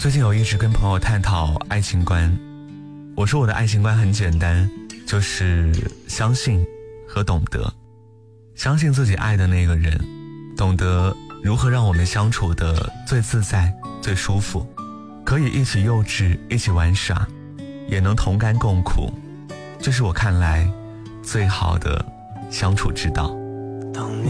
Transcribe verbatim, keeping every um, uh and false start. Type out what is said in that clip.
最近有一直跟朋友探讨爱情观，我说我的爱情观很简单，就是相信和懂得，相信自己爱的那个人，懂得如何让我们相处的最自在最舒服，可以一起幼稚一起玩耍，也能同甘共苦，这是我看来最好的相处之道。